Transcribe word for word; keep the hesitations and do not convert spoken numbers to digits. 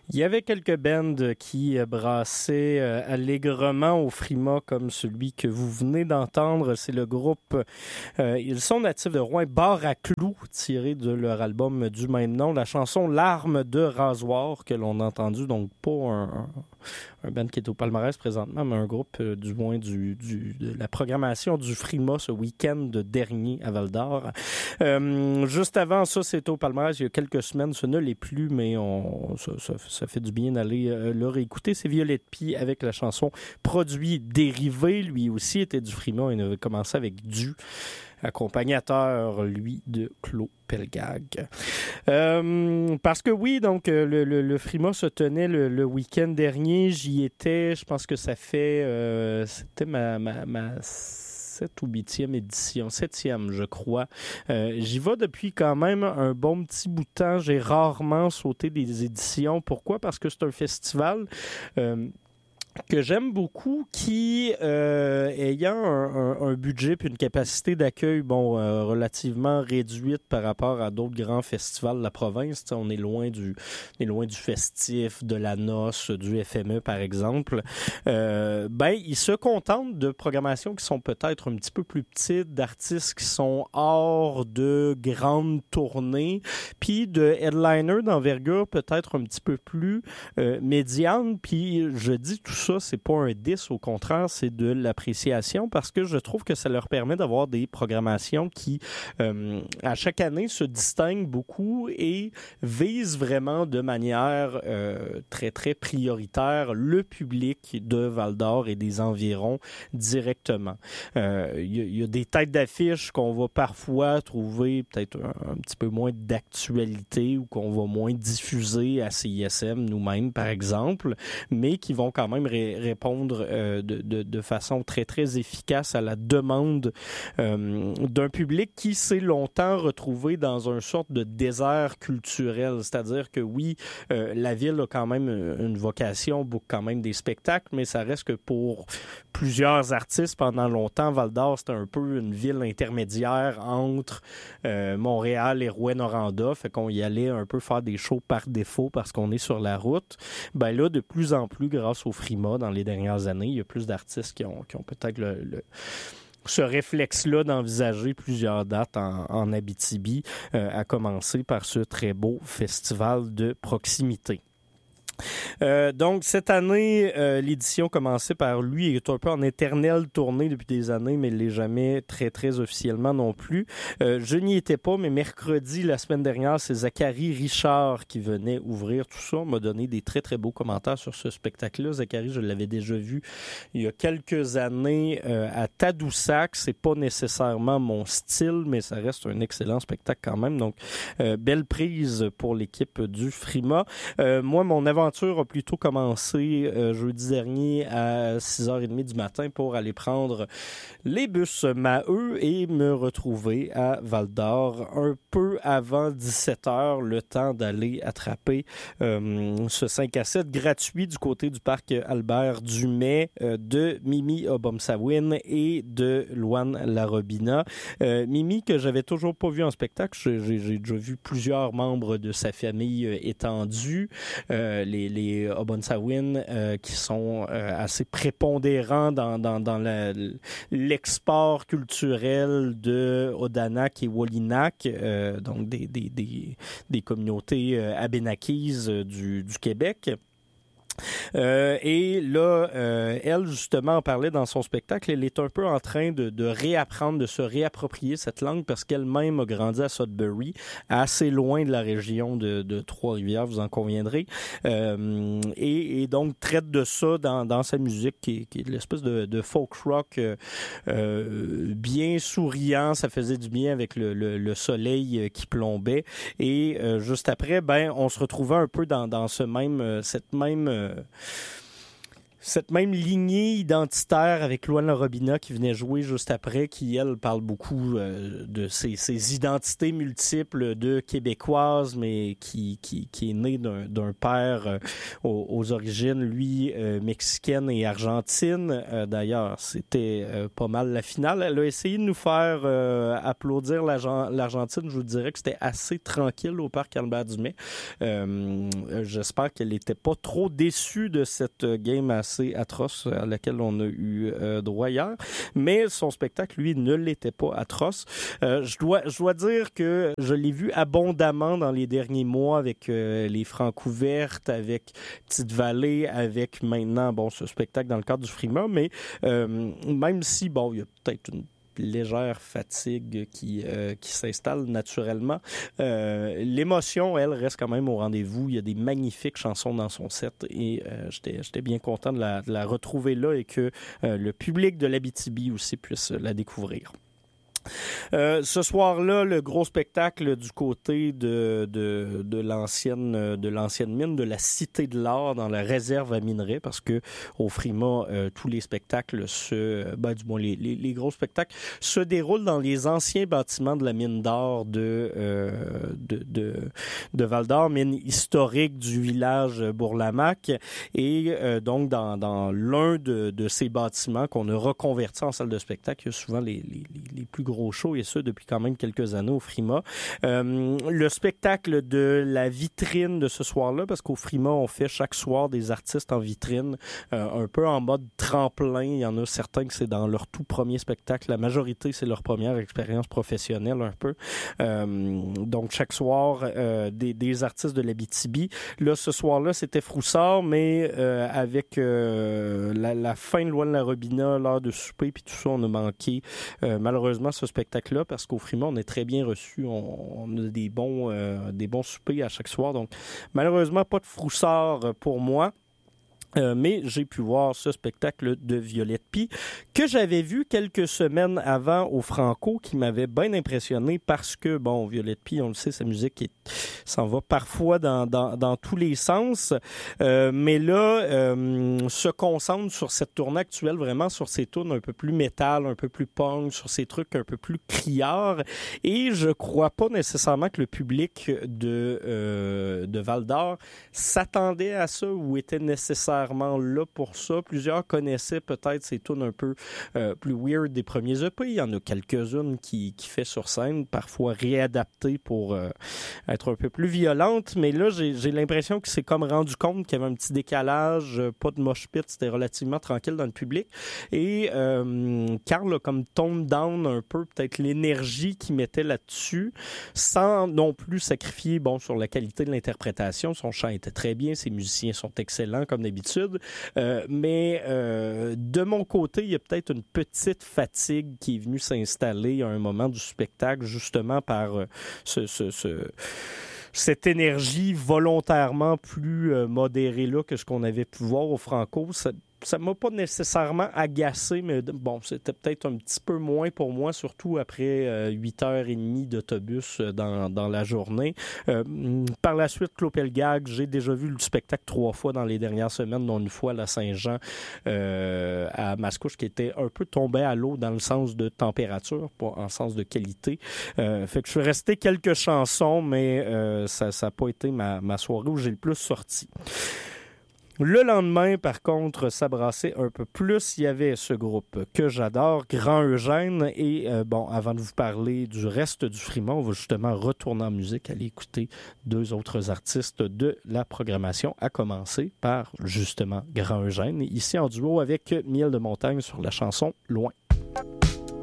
Il y avait quelques bands qui brassaient euh, allègrement au Frima, comme celui que vous venez d'entendre. C'est le groupe, euh, ils sont natifs de Rouen, Bar à Clous, tiré de leur album du même nom. La chanson L'arme de rasoir que l'on a entendu, donc pas un, un, un band qui est au palmarès présentement, mais un groupe euh, du moins du, du, de la programmation du Frima ce week-end dernier à Val-d'Or. Euh, juste avant ça, c'était au palmarès il y a quelques semaines. Ce ne l'est plus, mais on, ça, ça, ça fait du bien d'aller euh, le réécouter. C'est Violette Pie avec la chanson Produits dérivés. Lui aussi était du Frima. Il avait commencé avec Du, accompagnateur, lui, de Claude Pelgag. Euh, parce que oui, donc le, le, le Frima se tenait le, le week-end dernier. J'y étais, je pense que ça fait... Euh, c'était ma... ma, ma sept ou huitième édition, septième, je crois. Euh, j'y vais depuis quand même un bon petit bout de temps. J'ai rarement sauté des éditions. Pourquoi? Parce que c'est un festival euh, que j'aime beaucoup, qui, euh, ayant un, un, un budget puis une capacité d'accueil bon euh, relativement réduite par rapport à d'autres grands festivals de la province. On est loin du, on est loin du festif, de la noce, du F M E par exemple. Euh, ben, ils se contentent de programmations qui sont peut-être un petit peu plus petites, d'artistes qui sont hors de grandes tournées, puis de headliners d'envergure peut-être un petit peu plus euh, médiane. Puis je dis tout ça, c'est pas un diss, au contraire, c'est de l'appréciation parce que je trouve que ça leur permet d'avoir des programmations qui, euh, à chaque année, se distinguent beaucoup et visent vraiment de manière euh, très, très prioritaire le public de Val-d'Or et des environs directement. Il euh, y, y a des têtes d'affiche qu'on va parfois trouver peut-être un, un petit peu moins d'actualité ou qu'on va moins diffuser à C I S M nous-mêmes, par exemple, mais qui vont quand même ré- répondre euh, de, de, de façon très, très efficace à la demande euh, d'un public qui s'est longtemps retrouvé dans une sorte de désert culturel. C'est-à-dire que oui, euh, la ville a quand même une vocation, book quand même des spectacles, mais ça reste que pour plusieurs artistes, pendant longtemps, Val-d'Or, c'était un peu une ville intermédiaire entre euh, Montréal et Rouyn-Noranda. Fait qu'on y allait un peu faire des shows par défaut parce qu'on est sur la route. Ben là, de plus en plus, grâce au Frima, dans les dernières années, il y a plus d'artistes qui ont, qui ont peut-être le, le ce réflexe-là d'envisager plusieurs dates en, en Abitibi, euh, à commencer par ce très beau festival de proximité. Euh, donc, cette année, euh, l'édition commençait par lui. Il est un peu en éternelle tournée depuis des années, mais il ne l'est jamais très, très officiellement non plus. Euh, je n'y étais pas, mais mercredi, la semaine dernière, c'est Zachary Richard qui venait ouvrir tout ça. On m'a donné des très, très beaux commentaires sur ce spectacle-là. Zachary, je l'avais déjà vu il y a quelques années euh, à Tadoussac. C'est pas nécessairement mon style, mais ça reste un excellent spectacle quand même. Donc, euh, belle prise pour l'équipe du Frima. Euh, moi, mon aventure a plutôt commencé euh, jeudi dernier à six heures trente du matin pour aller prendre les bus Maheu et me retrouver à Val-d'Or un peu avant dix-sept heures, le temps d'aller attraper euh, ce cinq à sept gratuit du côté du parc Albert Dumais euh, de Mimi Obomsawin et de Loane Larobina. Euh, Mimi, que j'avais toujours pas vu en spectacle, j'ai, j'ai déjà vu plusieurs membres de sa famille euh, étendue. Euh, les, les Obomsawin euh, qui sont euh, assez prépondérants dans, dans, dans la, l'export culturel de Odanak et Wolinak, euh, donc des, des, des, des communautés euh, abénaquises euh, du, du Québec. Euh, et là, euh, elle, justement, en parlait dans son spectacle. Elle est un peu en train de, de réapprendre, de se réapproprier cette langue parce qu'elle-même a grandi à Sudbury, assez loin de la région de, de Trois-Rivières, vous en conviendrez. Euh, et, et donc, traite de ça dans, dans sa musique, qui, qui est l'espèce de, de folk rock euh, euh, bien souriant. Ça faisait du bien avec le, le, le soleil qui plombait. Et euh, juste après, ben, on se retrouvait un peu dans, dans ce même, cette même... Euh, Cette même lignée identitaire avec Louane Larobina qui venait jouer juste après, qui, elle, parle beaucoup euh, de ses, ses identités multiples de Québécoise, mais qui, qui, qui est née d'un, d'un père euh, aux, aux origines, lui, euh, mexicaine et argentine. Euh, d'ailleurs, c'était euh, pas mal la finale. Elle a essayé de nous faire euh, applaudir l'Argent- l'Argentine. Je vous dirais que c'était assez tranquille au parc Albert-Dumais. Euh, j'espère qu'elle n'était pas trop déçue de cette game assez atroce à laquelle on a eu euh, droit hier, mais son spectacle, lui, ne l'était pas atroce. Euh, je dois, je dois dire que je l'ai vu abondamment dans les derniers mois avec euh, les Francouvertes, avec Petite-Vallée, avec maintenant, bon, ce spectacle dans le cadre du Frima, mais euh, même si, bon, il y a peut-être une légère fatigue qui, euh, qui s'installe naturellement. Euh, l'émotion, elle, reste quand même au rendez-vous. Il y a des magnifiques chansons dans son set et euh, j'étais, j'étais bien content de la, de la retrouver là et que euh, le public de l'Abitibi aussi puisse la découvrir. Euh, ce soir-là, le gros spectacle du côté de, de, de, l'ancienne, de l'ancienne mine, de la Cité de l'Art dans la réserve à minerais, parce que au Frima, euh, tous les spectacles, se, ben, du moins les, les, les gros spectacles, se déroulent dans les anciens bâtiments de la mine d'or de, euh, de, de, de Val-d'Or, mine historique du village Bourlamaque, et euh, donc dans, dans l'un de, de ces bâtiments qu'on a reconverti en salle de spectacle, il y a souvent les, les, les plus gros shows, et ça depuis quand même quelques années au Frima. Euh, le spectacle de la vitrine de ce soir-là, parce qu'au Frima, on fait chaque soir des artistes en vitrine, euh, un peu en mode tremplin. Il y en a certains que c'est dans leur tout premier spectacle. La majorité, c'est leur première expérience professionnelle un peu. Euh, donc, chaque soir, euh, des, des artistes de l'Abitibi. Là, ce soir-là, c'était Froussard, mais euh, avec euh, la, la fin de Louane Larobina, l'heure de souper, puis tout ça, on a manqué euh, malheureusement ce spectacle-là, parce qu'au Frima, on est très bien reçus. On, on a des bons, euh, des bons soupers à chaque soir. Donc, malheureusement, pas de Froussard pour moi. Euh, mais j'ai pu voir ce spectacle de Violette Pie que j'avais vu quelques semaines avant au Franco, qui m'avait bien impressionné parce que, bon, Violette Pie, on le sait, sa musique est, s'en va parfois dans, dans, dans tous les sens, euh, mais là, euh, se concentre sur cette tournée actuelle, vraiment sur ses tunes un peu plus métal, un peu plus punk, sur ses trucs un peu plus criards, et je crois pas nécessairement que le public de, euh, de Val-d'Or s'attendait à ça ou était nécessaire là pour ça. Plusieurs connaissaient peut-être ces tunes un peu euh, plus weird des premiers E P. Il y en a quelques-unes qui, qui fait sur scène, parfois réadaptées pour euh, être un peu plus violentes, mais là, j'ai, j'ai l'impression qu'il s'est comme rendu compte qu'il y avait un petit décalage, pas de mosh pit, c'était relativement tranquille dans le public. Et euh, Carl a comme tone down un peu peut-être l'énergie qu'il mettait là-dessus, sans non plus sacrifier, bon, sur la qualité de l'interprétation. Son chant était très bien, ses musiciens sont excellents comme d'habitude. Euh, mais euh, de mon côté, il y a peut-être une petite fatigue qui est venue s'installer à un moment du spectacle, justement par euh, ce, ce, ce, cette énergie volontairement plus euh, modérée là que ce qu'on avait pu voir au Franco. Ça, ça m'a pas nécessairement agacé, mais bon, c'était peut-être un petit peu moins pour moi, surtout après euh, huit heures trente d'autobus dans, dans la journée. Euh, par la suite, Clopelgag, j'ai déjà vu le spectacle trois fois dans les dernières semaines, dont une fois à la Saint-Jean, euh, à Mascouche, qui était un peu tombé à l'eau dans le sens de température, pas en sens de qualité. Euh, fait que je suis resté quelques chansons, mais euh, ça n'a pas été ma, ma soirée où j'ai le plus sorti. Le lendemain, par contre, ça brassait un peu plus. Il y avait ce groupe que j'adore, Grand Eugène. Et euh, bon, avant de vous parler du reste du Frima, on va justement retourner en musique, aller écouter deux autres artistes de la programmation, à commencer par justement Grand Eugène, ici en duo avec Miel de Montagne sur la chanson Loin.